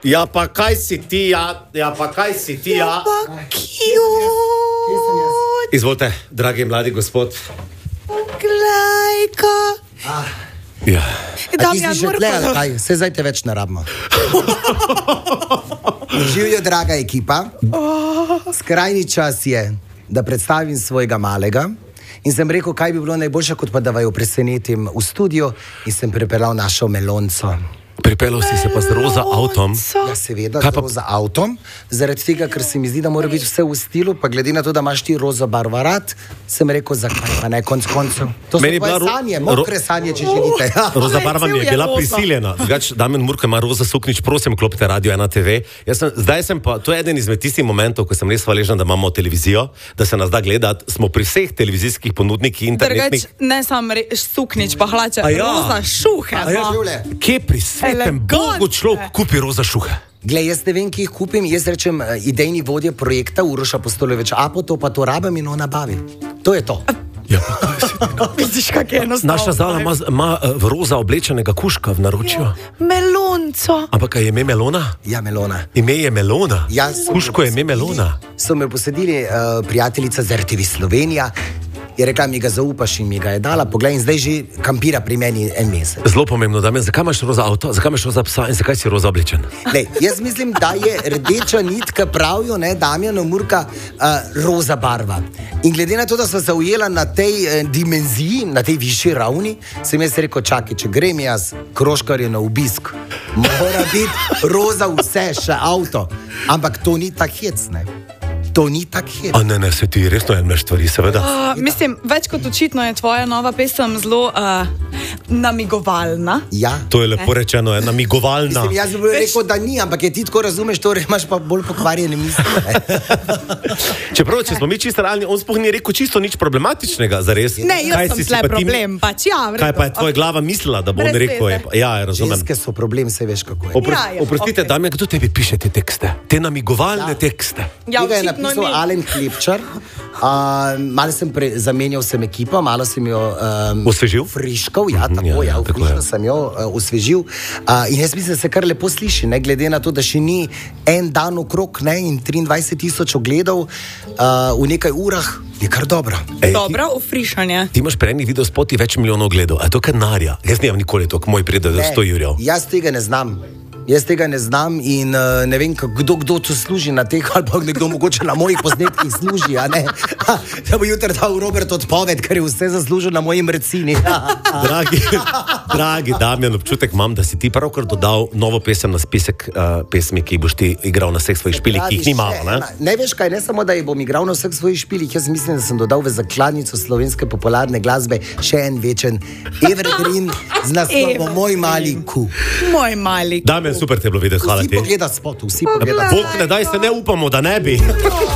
Ja, pa kaj si ti, Izvolite, dragi mladi gospod. Glejka. Ja. A ti si že tle, ali kaj? Se zdaj te več ne rabimo. Živijo, draga ekipa. Skrajni čas je, da predstavim svojega malega. In sem rekel, kaj bi bilo najboljše, kot pa da vaju presenetim v studio. In sem pripeljal našo Melonco. Pripeljal si se pa z roza avtom. Ja, seveda, z roza avtom. Zaradi tega, ker se mi zdi, da mora biti vse v stilu, pa glede na to, da imaš ti roza barva rad, sem rekel, zakaj pa ne, konc koncev. To so tvoje sanje, mokre sanje, če želite. Roza barva mi je bila prisiljena. Drugač, Damjan Murko ima roza suknič, prosim, klopite Radio 1 TV. Zdaj sem pa, to je eden izmed tistih momentov, ko sem res hvaležen, da imamo televizijo, da se nas da gledati. Smo pri vseh televizijskih ponudnikih internetnih. Drugač, ne sam suknič, pa hlače, roza šuhe. Kje pri svetem Bogu človek kupi roza šuhe? Glej, jaz ne vem, ki jih kupim, jaz rečem idejni vodje projekta Uroša Postolevič, Apo, to pa to rabim in on nabavi. To je to. Ja, pa kaj si ti? Vidiš, kak je enostavno. Naša Zala ima v roza oblečenega kužka v naročju. Melonco. Ampak kaj je ime Melona? Ja, Melona. Ime je Melona? Ja, kužko je ime Melona. So me posedili prijateljica z RTV Slovenija, je rekla, mi ga zaupaš in mi ga je dala, poglej, in zdaj že kampira pri meni en mesec. Zelo pomembno, Damjan, zakaj imaš roza avto, zakaj imaš roza psa in zakaj si roza oblečen? Lej, jaz mislim, da je rdeča nitka, pravijo, ne, Damjana Murka, roza barva. In glede na to, da sem se ujela na tej dimenziji, na tej višji ravni, sem jaz rekel, čakaj, če grem jaz Kroškarju na obisk, mora biti roza vse, še avto. Ampak to ni tak hec, ne. To ni tak hec. A ne, se ti resno jemlješ stvari, seveda. Mislim, več kot očitno je tvoja nova pesem zelo namigovalna. Ja. To je lepo rečeno, je namigovalna. Mislim, jaz bi rekel, da ni, ampak je ti tako razumeš, torej imaš pa bolj pokvarjene misli. Čeprav, če smo mi čisto realni, on sploh ni rekel čisto nič problematičnega, zares. Ne, jaz sem tle problem, pač ja. Kaj pa je tvoja glava mislila, da bo on rekel? Ja, razumem. Ženske so problem, se veš kako je. Oprostite, Damjan, kdo tebi piše te tekste? Te namigovalne tekste? Ja, tega je napisal Alen Klepčar. Malo sem zamenjal sem ekipo, malo sem jo osvežil? Friškal, ja, tako sem jo osvežil. In jaz mislim, da se kar lepo sliši, ne, glede na to, da še ni en dan okrog, ne, in 23,000 ogledov v nekaj urah, je kar dobro. Dobro, ofrišanje. Ti imaš pre enih videospoti več milijonov ogledov, a je to kar narja? Jaz nimam nikoli toliko, moj pride do 100 jurjev. Jaz tega ne znam. Jaz tega ne znam in ne vem, kdo to služi na teh, ali pa nekdo mogoče na mojih posnetkih služi, a ne? Da bo jutri dal Robert odpoved, ker je vse zaslužil na moji mrcini. Dragi Damjan, občutek imam, da si ti pravkar dodal novo pesem na spisek pesmi, ki boš ti igral na vseh svojih špilih, ki jih ni malo, ne? Ne veš kaj, ne samo, da jih bom igral na vseh svojih špilih, jaz mislim, da sem dodal v zakladnico slovenske popularne glasbe še en večen evergreen z naslovom Moj mali ku. Moj mali ku. Super te je bilo videti, hvala ti. Vsi pogledati spot, vsi pogledati. Bog ne daj, se ne upamo, da ne bi.